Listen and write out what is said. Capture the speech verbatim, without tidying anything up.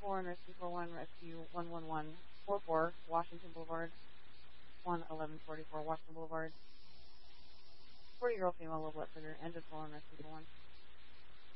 four and Rescue four one, Rescue one one one four four, Washington Boulevard, one eleven forty-four, Washington Boulevard. forty-year-old female, low blood sugar, engine full on Rescue four one.